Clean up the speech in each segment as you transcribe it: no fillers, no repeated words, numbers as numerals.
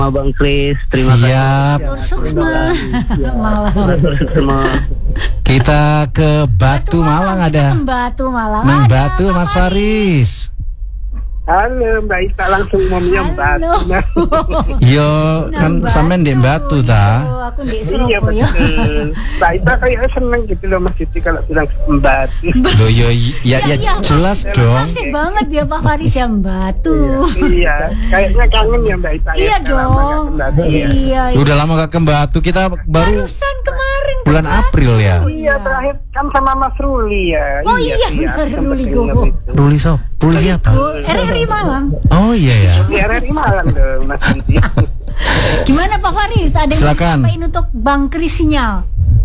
Bang Kris, terima kasih. Malam. Kita ke Batu Malang ada. Batu Malang. Nang Batu Mas Faris. Halo Mbak Ita, langsung ngomongnya Batu. Yo kan sampean di Batu ta? Aku di Iya Surabaya. betul. Mbak Ita kayaknya seneng gitu loh Mas Siti kalau bilang Batu. Loh yo ya jelas dong. Masih banget ya Pak Faris yang Batu. Iya, kayaknya kangen ya Mbak Ita. Iya dong. Iya. Udah lama gak ke Batu, kita baru Barusan kemarin bulan April ya. Iya, terakhir kan sama Mas Ruli ya. Oh iya, benar, Ruli Gogo. Ruli siapa? RRI Malang. Oh iya ya. Di RRI Malang dong Mas Siti. Gimana Pak Faris? Ada yang Silakan. disampaikan untuk Bang Kris Sinyal?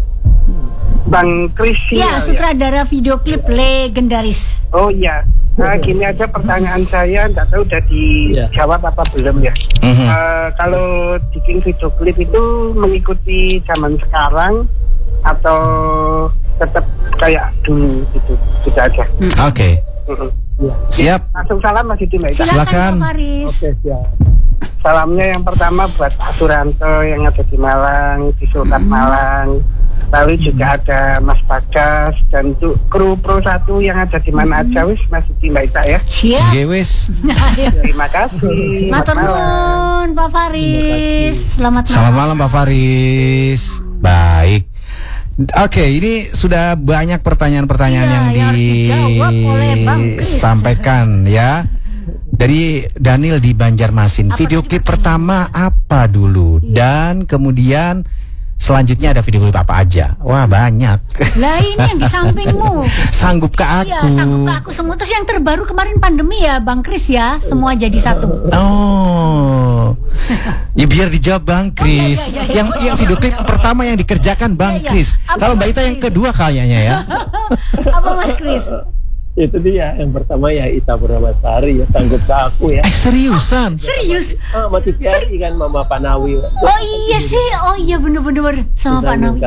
Bang Kris Ya, sutradara video klip legendaris. Oh iya. Nah, gini aja pertanyaan saya, nggak tahu udah dijawab apa belum ya. Kalau bikin video klip itu mengikuti zaman sekarang atau tetap kayak dulu gitu, gitu aja. Oke. Siap. Langsung salam Mas Didi Mbak Ita. Silakan. Pak Faris. Oke, siap. Salamnya yang pertama buat Pak Suranto yang ada di Malang, di Sultan Malang. Lalu juga ada Mas Bagas dan untuk kru Pro 1 yang ada di mana aja wis Mas Didi Mbak Ita ya. Siap. Gewis. Terima kasih. Matur nuwun Pak Faris. Selamat Malam Pak Faris. Baik. Oke, ini sudah banyak pertanyaan-pertanyaan yang harus dijawab oleh Bang Kris. disampaikan ya. Dari Daniel di Banjarmasin. Video klip pertama apa dulu? Dan kemudian selanjutnya ada video klip apa aja? Wah, banyak. Lah ini yang di sampingmu. Sanggup ke aku. Iya, sanggup ke aku semua. Terus yang terbaru kemarin pandemi ya Bang Kris ya. Semua jadi satu. Oh. Ya biar dijawab Bang Kris. iya. Yang video klip pertama yang dikerjakan Bang Iya. Kris. Apa Kalau Mbak Mas Ita yang Kris? kedua kayaknya ya. Apa Mas Kris? Itu dia yang pertama ya Ita Purnamasari ya, sanggup ke aku ya. Seriusan? Serius? Mati Piari kan Mama Panawi. Oh iya sih. Oh iya bener-bener sama Pak Nawi.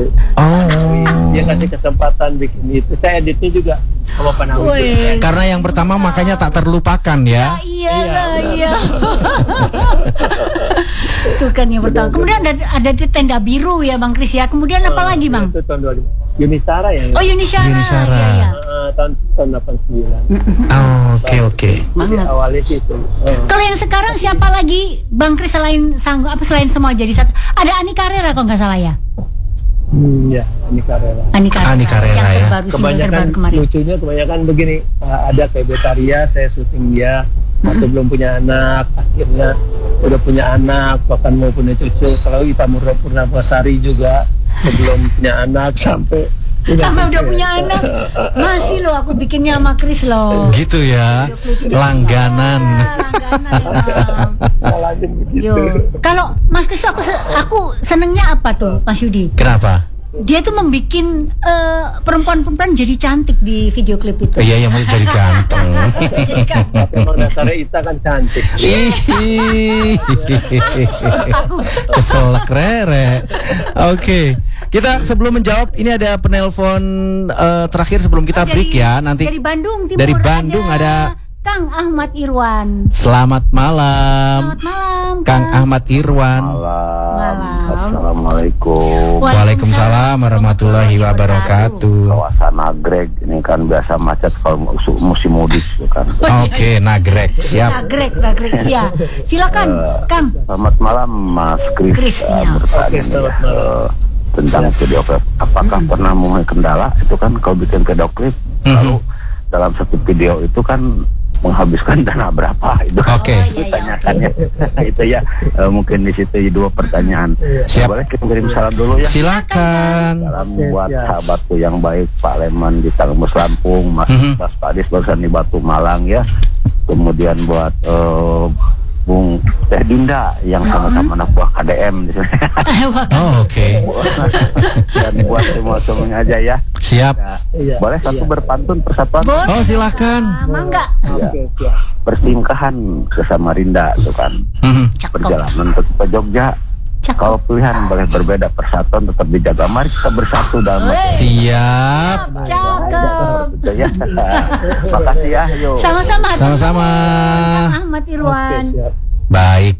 Oh. Dia kasih kesempatan bikin itu. Saya editnya juga sama Pak Nawi. Wih. Karena yang pertama makanya tak terlupakan ya. Iya. Itu kan yang pertama. Kemudian ada tenda biru ya Bang Kris ya. Kemudian apa lagi Bang? Itu tahun 2000. Yunisara ya. Oh Yunisara. Yunisara. Iya. Tahun 89. Oh, oke. Banget. Awalnya sih itu. Kalau yang sekarang siapa lagi Bang Kris selain sanggup apa selain semua jadi satu? Ada Ani Carrera kalau nggak salah ya. Ya, Ani Carrera. Ani Carrera yang ya. terbaru, single Kebanyakan terbaru kemarin. lucunya kebanyakan begini, ada kayak Betaria, saya syuting dia waktu belum punya anak, akhirnya udah punya anak, bahkan mau punya cucu. Kalau Ita Purnamasari juga sebelum punya anak sampai udah punya anak masih loh aku bikinnya sama Kris loh. Gitu ya. Langganan. Yo, kalau Mas Kris aku senengnya apa tuh Mas Yudi? Kenapa? Dia tuh membikin perempuan-perempuan jadi cantik di video klip itu. Iya, mau jadi ganteng. Jadi ganteng. memang dasarnya Ita kan cantik. Keselak rere. Oke. Kita sebelum menjawab ini ada penelpon terakhir sebelum kita break ya. Nanti dari Bandung Timur. Dari Bandung ada Kang Ahmad Irwan. Selamat malam. Selamat malam Kang Ahmad Irwan. Malam. Assalamualaikum. Waalaikumsalam warahmatullahi wabarakatuh. Kawasan Nagreg ini kan biasa macet kalau musim mudik kan. Oke, Nagreg siap. Nagreg. Iya. Silakan, Kang. Selamat malam Mas Kris. Oke, selamat malam. Tentang video klip, apakah pernah mempunyai kendala itu kan kalau bikin video klip lalu dalam satu video itu kan menghabiskan dana berapa itu? Oke. Tanyakannya itu ya mungkin di situ dua pertanyaan. Siap. Boleh kita kirim salam dulu ya? Silakan. Salam buat sahabatku yang baik Pak Leman di Tangmus Lampung, Mas Padis barusan di Batu Malang ya. Kemudian buat Bung Teh Dinda yang sama-sama anak buah KDM di sini. Oh, oke. Dan buat semua semuanya aja ya. Siap. Boleh satu berpantun persatuan? Oh, silakan. Mangga. Ya. Persingkahan ke Samarinda itu kan. Perjalanan ke Jogja. Kalau pilihan boleh berbeda, persatuan tetap dijaga. Mari kita bersatu dalam Siap. Cakep. ya. Makasih ya, yuk. Sama-sama. Sama-sama. Kang Ahmad Irwan. Baik.